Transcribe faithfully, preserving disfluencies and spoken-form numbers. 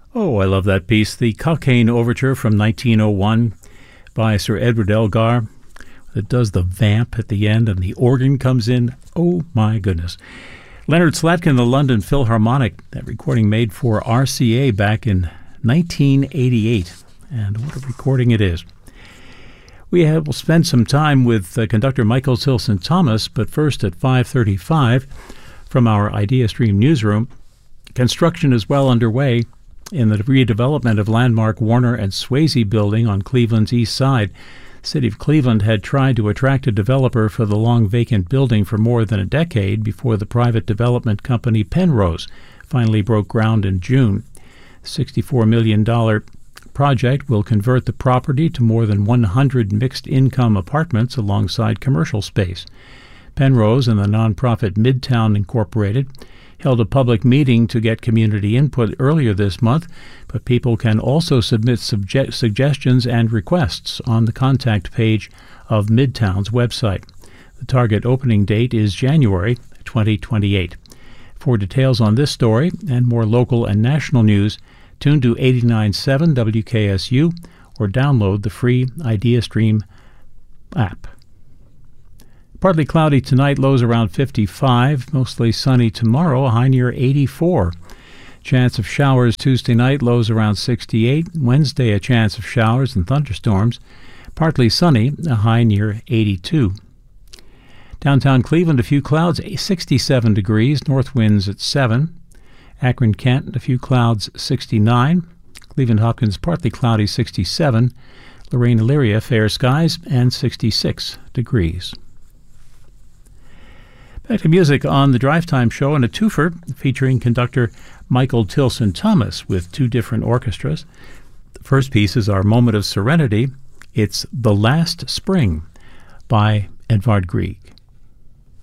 Oh, I love that piece. The Cockaigne Overture from nineteen oh one by Sir Edward Elgar. It does the vamp at the end and the organ comes in. Oh, my goodness. Leonard Slatkin, the London Philharmonic, that recording made for R C A back in nineteen eighty-eight. And what a recording it is. We have, will spend some time with uh, conductor Michael Tilson Thomas, but first at five thirty-five from our IdeaStream newsroom, construction is well underway in the redevelopment of landmark Warner and Swayze building on Cleveland's east side. The city of Cleveland had tried to attract a developer for the long vacant building for more than a decade before the private development company Penrose finally broke ground in June. The sixty-four million dollars project will convert the property to more than one hundred mixed-income apartments alongside commercial space. Penrose and the nonprofit Midtown Incorporated held a public meeting to get community input earlier this month, but people can also submit subje- suggestions and requests on the contact page of Midtown's website. The target opening date is January twenty twenty-eight. For details on this story and more local and national news, tune to eighty-nine point seven W K S U or download the free IdeaStream app. Partly cloudy tonight, lows around fifty-five. Mostly sunny tomorrow, a high near eighty-four. Chance of showers Tuesday night, lows around sixty-eight. Wednesday, a chance of showers and thunderstorms. Partly sunny, a high near eighty-two. Downtown Cleveland, a few clouds, sixty-seven degrees. North winds at seven. Akron, Kent, a few clouds, sixty-nine. Cleveland Hopkins, partly cloudy, sixty-seven. Lorraine, Elyria, fair skies, and sixty-six degrees. Back to music on the Drive Time Show and a twofer featuring conductor Michael Tilson Thomas with two different orchestras. The first piece is our Moment of Serenity. It's The Last Spring by Edvard Grieg.